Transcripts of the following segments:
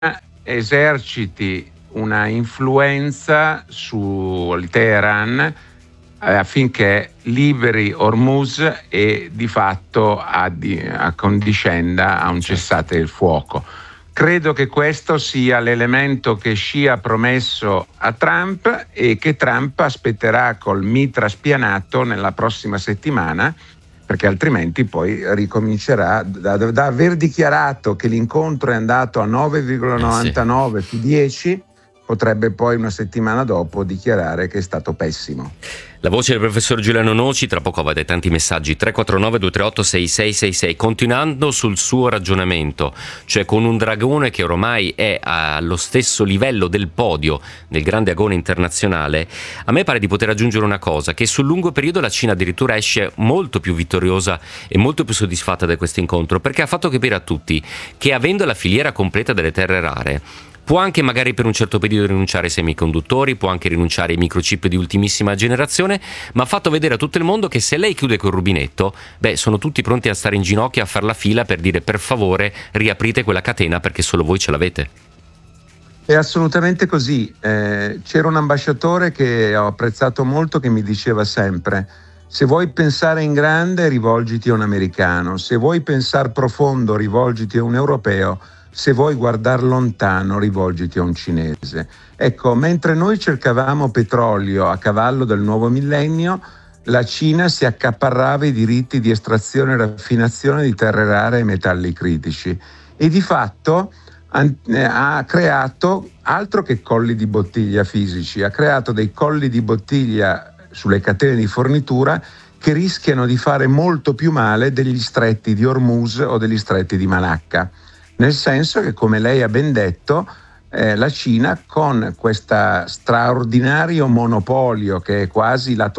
eserciti una influenza sul Teheran affinché liberi Hormuz e di fatto accondiscenda a un cessate il fuoco. Credo che questo sia l'elemento che Xi ha promesso a Trump e che Trump aspetterà col mitra spianato nella prossima settimana, perché altrimenti poi ricomincerà da aver dichiarato che l'incontro è andato a 9,99 su 10, potrebbe poi una settimana dopo dichiarare che è stato pessimo. La voce del professor Giuliano Noci, tra poco avete tanti messaggi, 349-238-6666, continuando sul suo ragionamento, cioè con un dragone che ormai è allo stesso livello del podio del grande agone internazionale, a me pare di poter aggiungere una cosa, che sul lungo periodo la Cina addirittura esce molto più vittoriosa e molto più soddisfatta da questo incontro, perché ha fatto capire a tutti che avendo la filiera completa delle terre rare, può anche magari per un certo periodo rinunciare ai semiconduttori, può anche rinunciare ai microchip di ultimissima generazione, ma ha fatto vedere a tutto il mondo che se lei chiude quel rubinetto, sono tutti pronti a stare in ginocchio a far la fila per dire per favore riaprite quella catena perché solo voi ce l'avete. È assolutamente così. C'era un ambasciatore che ho apprezzato molto che mi diceva sempre: se vuoi pensare in grande rivolgiti a un americano, se vuoi pensare profondo rivolgiti a un europeo, se vuoi guardare lontano rivolgiti a un cinese. Ecco, mentre noi cercavamo petrolio a cavallo del nuovo millennio, la Cina si accaparrava i diritti di estrazione e raffinazione di terre rare e metalli critici e di fatto ha creato altro che colli di bottiglia fisici, ha creato dei colli di bottiglia sulle catene di fornitura che rischiano di fare molto più male degli stretti di Hormuz o degli stretti di Malacca. Nel senso che, come lei ha ben detto, la Cina con questo straordinario monopolio che è quasi il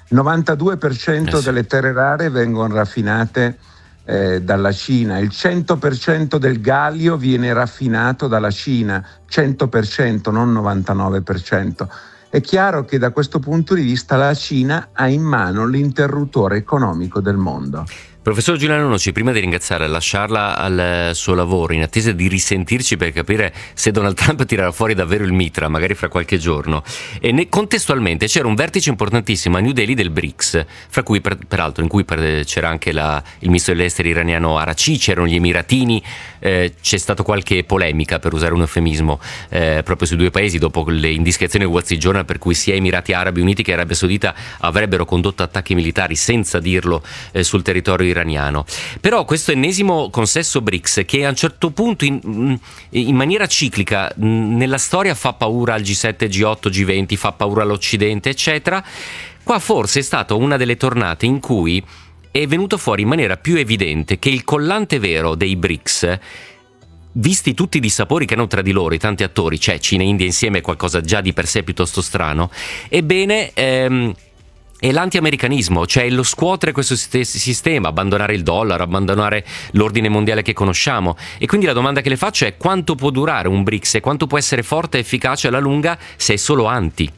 92% delle terre rare vengono raffinate dalla Cina, il 100% del gallio viene raffinato dalla Cina, 100%, non 99%. È chiaro che da questo punto di vista la Cina ha in mano l'interruttore economico del mondo. Professor Giuliano Noci, prima di ringraziarla e lasciarla al suo lavoro, in attesa di risentirci per capire se Donald Trump tirerà fuori davvero il mitra, magari fra qualche giorno, e contestualmente c'era un vertice importantissimo a New Delhi del BRICS, fra cui peraltro in cui c'era anche il ministro degli esteri iraniano Araghchi, c'erano gli Emiratini, c'è stata qualche polemica, per usare un eufemismo, proprio sui due paesi dopo le indiscrezioni del Wall Street Journal per cui sia Emirati Arabi Uniti che Arabia Saudita avrebbero condotto attacchi militari senza dirlo sul territorio iraniano. Però questo ennesimo consesso BRICS, che a un certo punto in maniera ciclica nella storia fa paura al G7, G8, G20, fa paura all'Occidente, eccetera, qua forse è stata una delle tornate in cui è venuto fuori in maniera più evidente che il collante vero dei BRICS, visti tutti i dissapori che hanno tra di loro i tanti attori, cioè Cina e India insieme, è qualcosa già di per sé piuttosto strano, ebbene è l'anti-americanismo, cioè lo scuotere questo sistema, abbandonare il dollaro, abbandonare l'ordine mondiale che conosciamo. E quindi la domanda che le faccio è: quanto può durare un BRICS e quanto può essere forte e efficace alla lunga se è solo anti?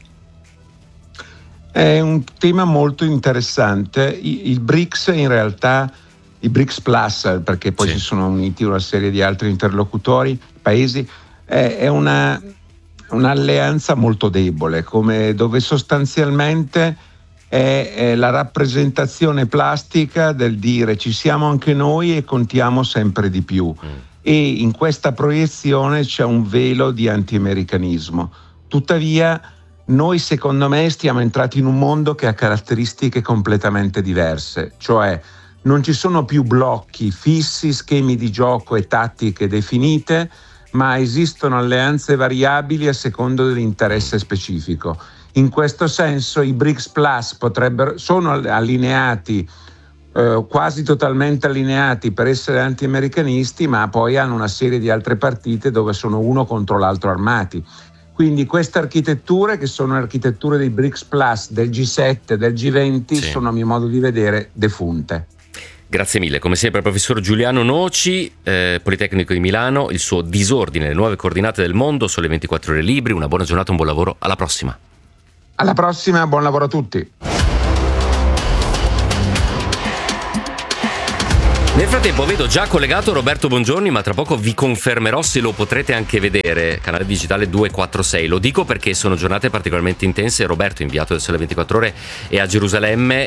È un tema molto interessante. Il BRICS in realtà, i BRICS Plus, perché poi si sono uniti una serie di altri interlocutori, paesi, è un'alleanza molto debole, dove sostanzialmente è la rappresentazione plastica del dire ci siamo anche noi e contiamo sempre di più. E in questa proiezione c'è un velo di anti-americanismo. Tuttavia noi, secondo me, stiamo entrati in un mondo che ha caratteristiche completamente diverse, cioè non ci sono più blocchi fissi, schemi di gioco e tattiche definite, ma esistono alleanze variabili a secondo dell'interesse specifico. In questo senso i BRICS Plus sono allineati, quasi totalmente allineati per essere anti-americanisti, ma poi hanno una serie di altre partite dove sono uno contro l'altro armati. Quindi queste architetture, che sono architetture dei BRICS Plus, del G7, del G20, sono a mio modo di vedere defunte. Grazie mille, come sempre professor Giuliano Noci, Politecnico di Milano, il suo Disordine, le nuove coordinate del mondo, Sole 24 Ore Libri. Una buona giornata, un buon lavoro, alla prossima. Alla prossima, buon lavoro a tutti. Nel frattempo vedo già collegato Roberto Bongiorni, ma tra poco vi confermerò se lo potrete anche vedere, canale digitale 246. Lo dico perché sono giornate particolarmente intense. Roberto, inviato del Sole 24 Ore, è a Gerusalemme,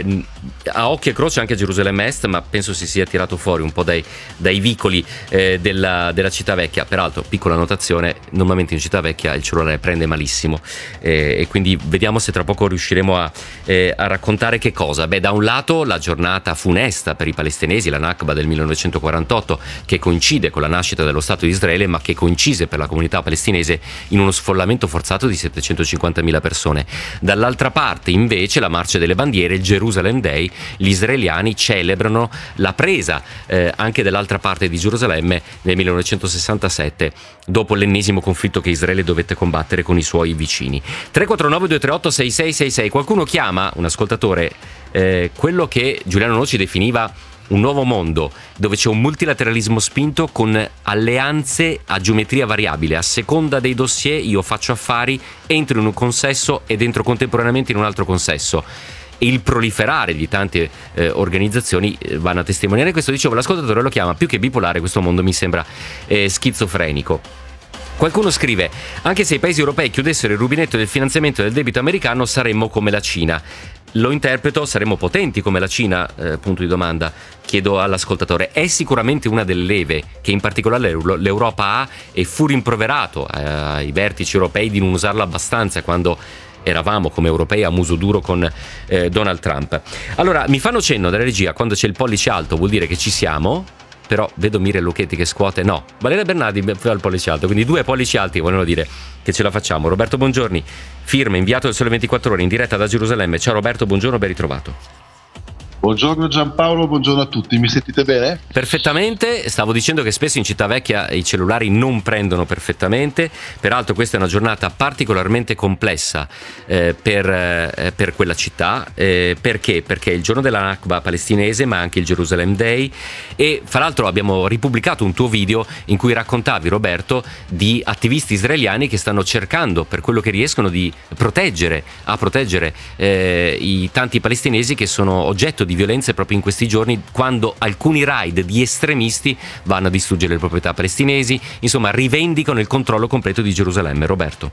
a occhio e croce anche a Gerusalemme Est, ma penso si sia tirato fuori un po' dai vicoli della città vecchia. Peraltro, piccola notazione, normalmente in città vecchia il cellulare prende malissimo, e quindi vediamo se tra poco riusciremo a raccontare che cosa. Beh, da un lato la giornata funesta per i palestinesi, la Nakba del 1948, che coincide con la nascita dello Stato di Israele, ma che coincise per la comunità palestinese in uno sfollamento forzato di 750.000 persone. Dall'altra parte invece la marcia delle bandiere, il Jerusalem Day, gli israeliani celebrano la presa anche dell'altra parte di Gerusalemme nel 1967, dopo l'ennesimo conflitto che Israele dovette combattere con i suoi vicini. 349 238 6666. Qualcuno chiama, un ascoltatore, quello che Giuliano Noci definiva un nuovo mondo, dove c'è un multilateralismo spinto con alleanze a geometria variabile. A seconda dei dossier io faccio affari, entro in un consesso ed entro contemporaneamente in un altro consesso. E il proliferare di tante organizzazioni vanno a testimoniare questo. Dicevo, l'ascoltatore lo chiama, più che bipolare questo mondo mi sembra schizofrenico. Qualcuno scrive: anche se i paesi europei chiudessero il rubinetto del finanziamento del debito americano saremmo come la Cina. Lo interpreto, saremmo potenti come la Cina? Punto di domanda. Chiedo all'ascoltatore. È sicuramente una delle leve che in particolare l'Europa ha, e fu rimproverato ai vertici europei di non usarla abbastanza quando eravamo come europei a muso duro con Donald Trump. Allora, mi fanno cenno dalla regia, quando c'è il pollice alto vuol dire che ci siamo, però vedo Mire Lucchetti che scuote. No, Valeria Bernardi fa il pollice alto, quindi 2 pollici alti vogliono dire che ce la facciamo. Roberto Bongiorni, firma, inviato del Sole 24 Ore in diretta da Gerusalemme. Ciao Roberto, buongiorno, ben ritrovato. Buongiorno Giampaolo, buongiorno a tutti, mi sentite bene? Perfettamente, stavo dicendo che spesso in città vecchia i cellulari non prendono perfettamente, peraltro questa è una giornata particolarmente complessa per quella città, perché? Perché è il giorno della Nakba palestinese, ma anche il Jerusalem Day, e fra l'altro abbiamo ripubblicato un tuo video in cui raccontavi, Roberto, di attivisti israeliani che stanno cercando per quello che riescono di proteggere i tanti palestinesi che sono oggetto di violenze proprio in questi giorni, quando alcuni raid di estremisti vanno a distruggere le proprietà palestinesi, insomma rivendicano il controllo completo di Gerusalemme. Roberto.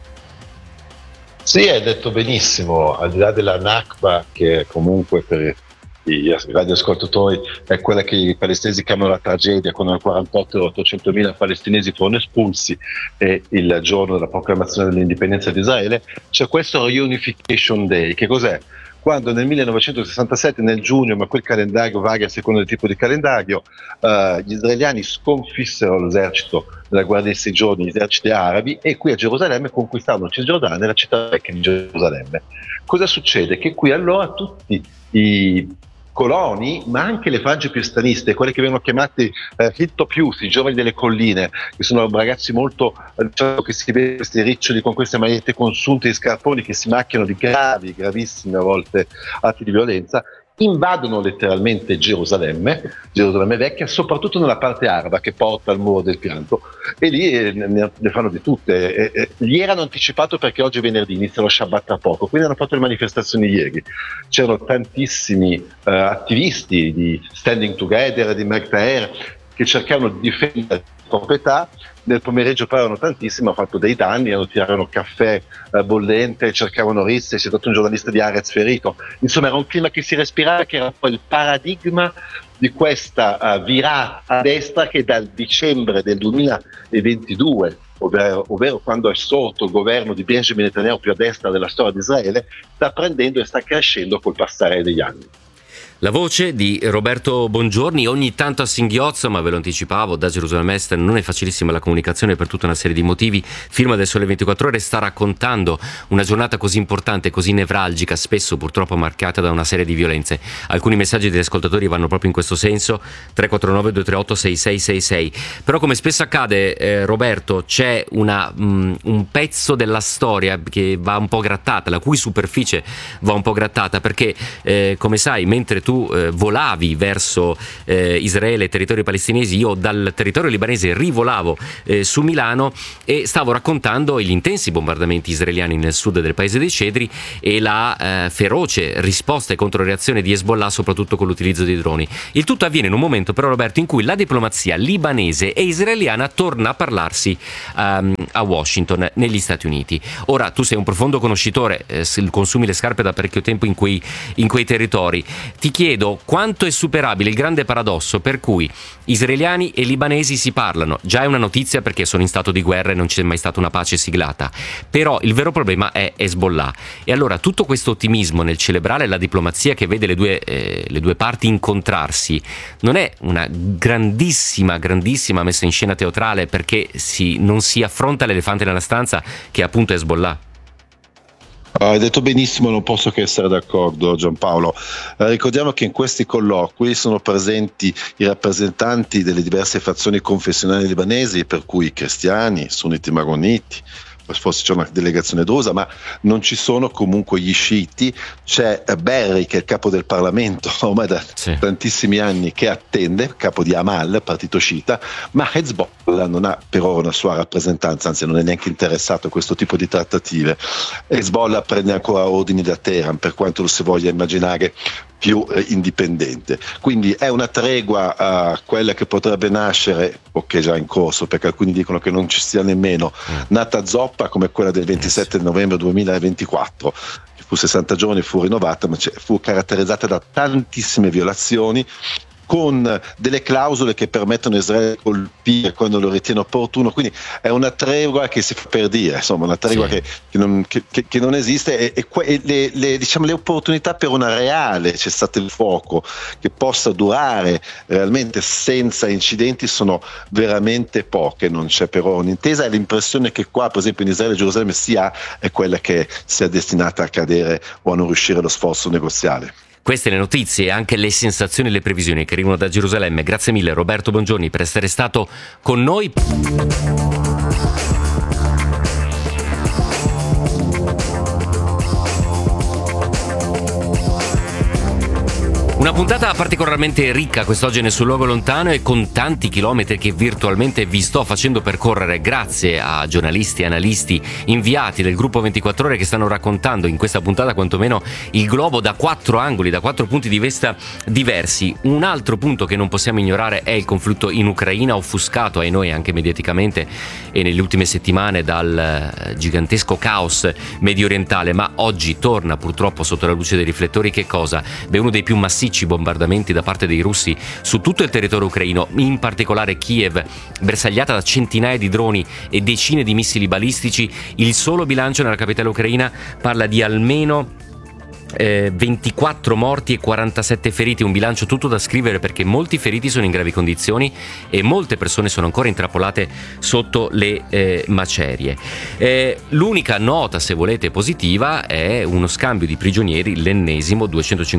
Sì, hai detto benissimo, al di là della Nakba, che comunque per i radioascoltatori è quella che i palestinesi chiamano la tragedia, quando nel 1948 800.000 palestinesi furono espulsi e il giorno della proclamazione dell'indipendenza di Israele, c'è questo Reunification Day. Che cos'è? Quando nel 1967, nel giugno, ma quel calendario varia a seconda del tipo di calendario, gli israeliani sconfissero l'esercito della Guardia dei 6 giorni, gli eserciti arabi, e qui a Gerusalemme conquistarono Cisgiordania e la città vecchia di Gerusalemme. Cosa succede? Che qui allora tutti i coloni, ma anche le frange più estremiste, quelle che vengono chiamate Hittopius, i giovani delle colline, che sono ragazzi molto, diciamo, che si vedono questi riccioli con queste magliette consunte e scarponi che si macchiano di gravissimi a volte atti di violenza, invadono letteralmente Gerusalemme vecchia, soprattutto nella parte araba che porta al muro del pianto, e lì ne fanno di tutte. Gli erano anticipato perché oggi è venerdì, inizia lo Shabbat tra poco, quindi hanno fatto le manifestazioni ieri. C'erano tantissimi attivisti di Standing Together, di Mertaer, che cercavano di difendere la proprietà. Nel pomeriggio poi erano tantissimi, hanno fatto dei danni, tirarono caffè bollente, cercavano risse, c'è stato un giornalista di Haaretz ferito. Insomma, era un clima che si respirava, che era poi il paradigma di questa virata a destra che dal dicembre del 2022, ovvero quando è sorto il governo di Benjamin Netanyahu più a destra della storia di Israele, sta prendendo e sta crescendo col passare degli anni. La voce di Roberto Bongiorni, ogni tanto a singhiozzo, ma ve lo anticipavo, da Gerusalemme Est non è facilissima la comunicazione per tutta una serie di motivi. Firma del Sole 24 Ore sta raccontando una giornata così importante, così nevralgica, spesso purtroppo marcata da una serie di violenze. Alcuni messaggi degli ascoltatori vanno proprio in questo senso, 349 238 6666. Però, come spesso accade, Roberto, c'è un pezzo della storia che va un po' grattata, la cui superficie va un po' grattata, perché come sai, mentre tu volavi verso Israele e territori palestinesi, io dal territorio libanese rivolavo su Milano e stavo raccontando gli intensi bombardamenti israeliani nel sud del paese dei Cedri e la feroce risposta e controreazione di Hezbollah, soprattutto con l'utilizzo di droni. Il tutto avviene in un momento però, Roberto, in cui la diplomazia libanese e israeliana torna a parlarsi a Washington, negli Stati Uniti. Ora, tu sei un profondo conoscitore, consumi le scarpe da parecchio tempo in quei territori. Ti chiedo quanto è superabile il grande paradosso per cui israeliani e libanesi si parlano. Già è una notizia perché sono in stato di guerra e non c'è mai stata una pace siglata, però il vero problema è Hezbollah. E allora tutto questo ottimismo nel celebrare la diplomazia che vede le due parti incontrarsi non è una grandissima messa in scena teatrale perché non si affronta l'elefante nella stanza, che è appunto Hezbollah? Hai detto benissimo, non posso che essere d'accordo, Giampaolo. Ricordiamo che in questi colloqui sono presenti i rappresentanti delle diverse fazioni confessionali libanesi, per cui cristiani, sunniti, maroniti, forse c'è una delegazione drusa, ma non ci sono comunque gli sciiti. C'è Berri, che è il capo del Parlamento ormai da tantissimi anni, che attende, capo di Amal, partito sciita, ma Hezbollah non ha per ora una sua rappresentanza, anzi non è neanche interessato a questo tipo di trattative. Hezbollah prende ancora ordini da Teheran, per quanto lo si voglia immaginare più indipendente. Quindi è una tregua a quella che potrebbe nascere, o che è già in corso, perché alcuni dicono che non ci sia nemmeno, nata zoppa come quella del 27 novembre 2024, che fu 60 giorni, fu rinnovata, ma fu caratterizzata da tantissime violazioni, con delle clausole che permettono a Israele di colpire quando lo ritiene opportuno. Quindi è una tregua che si fa per dire, insomma, una tregua che non esiste, e le opportunità per una reale cessate il fuoco che possa durare realmente senza incidenti sono veramente poche. Non c'è però un'intesa, e l'impressione che qua, per esempio in Israele e Gerusalemme, è quella che sia destinata a cadere o a non riuscire lo sforzo negoziale. Queste le notizie e anche le sensazioni e le previsioni che arrivano da Gerusalemme. Grazie mille Roberto Bongiorni per essere stato con noi. Una puntata particolarmente ricca quest'oggi nel Sul Luogo Lontano, e con tanti chilometri che virtualmente vi sto facendo percorrere grazie a giornalisti e analisti inviati del gruppo 24 Ore che stanno raccontando in questa puntata quantomeno il globo da 4 angoli, da 4 punti di vista diversi. Un altro punto che non possiamo ignorare è il conflitto in Ucraina, offuscato ai noi anche mediaticamente e nelle ultime settimane dal gigantesco caos mediorientale, ma oggi torna purtroppo sotto la luce dei riflettori. Che cosa? Beh, uno dei più massicci bombardamenti da parte dei russi su tutto il territorio ucraino, in particolare Kiev, bersagliata da centinaia di droni e decine di missili balistici. Il solo bilancio nella capitale ucraina parla di almeno 24 morti e 47 feriti, un bilancio tutto da scrivere perché molti feriti sono in gravi condizioni e molte persone sono ancora intrappolate sotto le macerie. L'unica nota, se volete, positiva è uno scambio di prigionieri, l'ennesimo,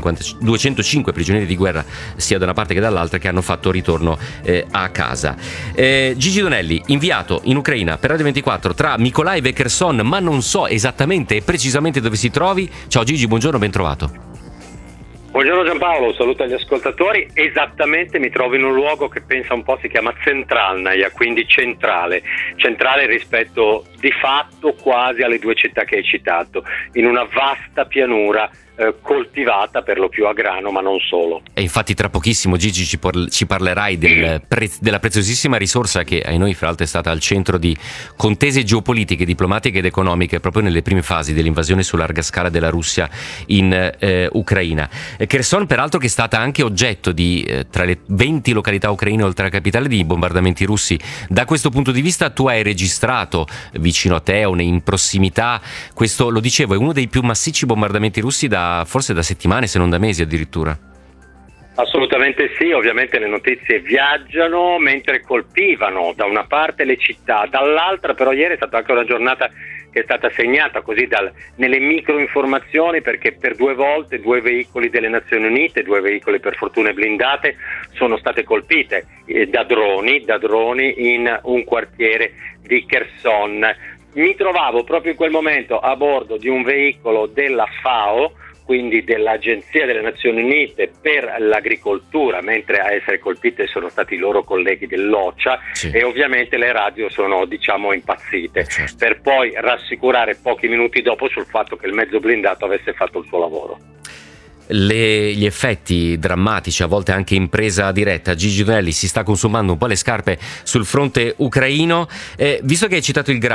205 prigionieri di guerra sia da una parte che dall'altra, che hanno fatto ritorno a casa. Gigi Donelli, inviato in Ucraina per Radio 24 tra Mykolaiv e Kherson, ma non so esattamente e precisamente dove si trovi. Ciao Gigi, buongiorno, ben trovato. Buongiorno Giampaolo, saluto agli ascoltatori. Esattamente mi trovo in un luogo che pensa un po' si chiama Centralnaja, quindi centrale rispetto di fatto quasi alle due città che hai citato, in una vasta pianura coltivata per lo più a grano, ma non solo. E infatti tra pochissimo, Gigi, ci parlerai della preziosissima risorsa che ai noi fra l'altro è stata al centro di contese geopolitiche, diplomatiche ed economiche proprio nelle prime fasi dell'invasione su larga scala della Russia in Ucraina. Kherson, peraltro, che è stata anche oggetto di tra le 20 località ucraine oltre alla capitale di bombardamenti russi. Da questo punto di vista tu hai registrato vicino a te o in prossimità questo, lo dicevo, è uno dei più massicci bombardamenti russi forse da settimane, se non da mesi addirittura. Assolutamente sì, ovviamente le notizie viaggiano mentre colpivano da una parte le città, dall'altra però ieri è stata anche una giornata che è stata segnata così nelle microinformazioni, perché per 2 volte 2 veicoli delle Nazioni Unite, 2 veicoli per fortuna blindate, sono state colpite da droni in un quartiere di Kherson. Mi trovavo proprio in quel momento a bordo di un veicolo della FAO, quindi dell'Agenzia delle Nazioni Unite per l'agricoltura, mentre a essere colpite sono stati i loro colleghi dell'OCHA, Sì. e ovviamente le radio sono, diciamo, impazzite, Certo. per poi rassicurare pochi minuti dopo sul fatto che il mezzo blindato avesse fatto il suo lavoro. Gli effetti drammatici, a volte anche in presa diretta. Gigi Donelli, si sta consumando un po' le scarpe sul fronte ucraino. Visto che hai citato il